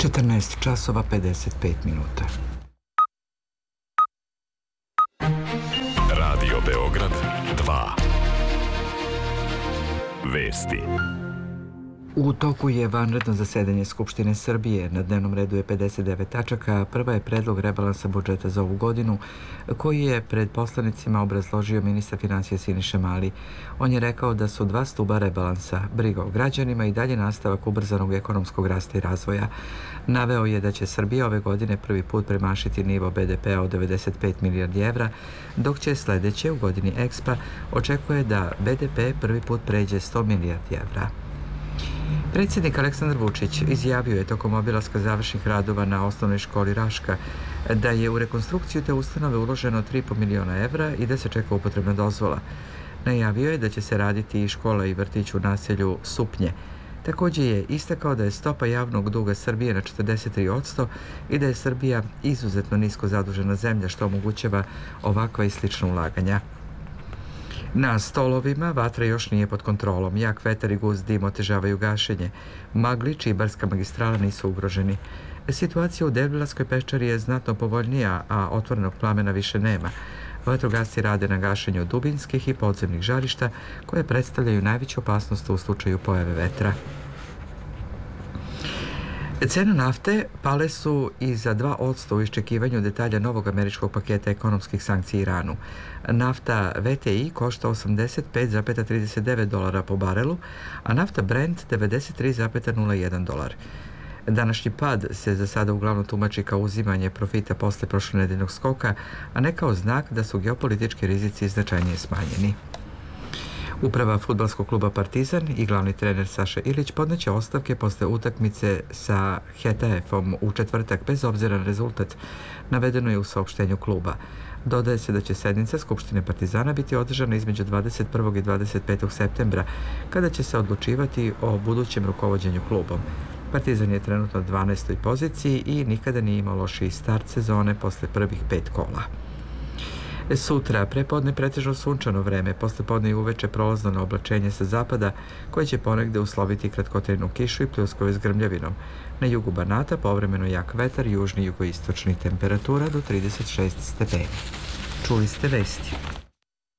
14 časova 55 minuta. Radio Beograd 2. Vesti. U toku je vanredno zasedanje Skupštine Srbije. Na dnevnom redu je 59 tačaka. Prva je predlog rebalansa budžeta za ovu godinu, koji je pred poslanicima obrazložio ministar finansija Siniša Mali. On je rekao da su dva stuba rebalansa, briga o građanima i dalje nastavak ubrzanog ekonomskog rasta i razvoja. Naveo je da će Srbija ove godine prvi put premašiti nivo BDP-a od 95 milijardi evra, dok će sledeće u godini EXPA očekuje da BDP prvi put pređe 100 milijardi evra. Predsjednik Aleksandar Vučić izjavio je tokom obilaska završnih radova na osnovnoj školi Raška da je u rekonstrukciju te ustanove uloženo 3,5 miliona evra i da se čeka upotrebna dozvola. Najavio je da će se raditi i škola i vrtić u naselju Supnje. Također je istakao da je stopa javnog duga Srbije na 43% i da je Srbija izuzetno nisko zadužena zemlja, što omogućava ovakva i slična ulaganja. Na stolovima vatra još nije pod kontrolom. Jak vetar i gust dim otežavaju gašenje. Maglić i Barska magistrala nisu ugroženi. Situacija u Devljanskoj peščari je znatno povoljnija, a otvorenog plamena više nema. Vatrogasci rade na gašenju dubinskih i podzemnih žarišta koje predstavljaju najveću opasnost u slučaju pojave vetra. Cene nafte pale su i za 2% u iščekivanju detalja novog američkog paketa ekonomskih sankcija Iranu. Nafta VTI košta $85,39 po barelu, a nafta Brent $93,01. Današnji pad se za sada uglavnom tumači kao uzimanje profita posle prošlonedeljnog skoka, a ne kao znak da su geopolitički rizici značajnije smanjeni. Uprava fudbalskog kluba Partizan i glavni trener Saša Ilić podneće ostavke posle utakmice sa Hetafom u četvrtak bez obzira na rezultat, navedeno je u saopštenju kluba. Dodaje se da će sednica Skupštine Partizana biti održana između 21. i 25. septembra, kada će se odlučivati o budućem rukovođenju klubom. Partizan je trenutno na 12. poziciji i nikada nije imao lošiji start sezone posle prvih 5 kola. Sutra prepodne pretežno sunčano vreme, poslepodne i uveče prolazno na oblačenje sa zapada, koje će ponegde usloviti kratkotrajnu kišu i pljuskove s grmljavinom. Na jugu Banata povremeno jak vetar, južni jugoistočni temperatura do 36 stepeni. Čuli ste vesti.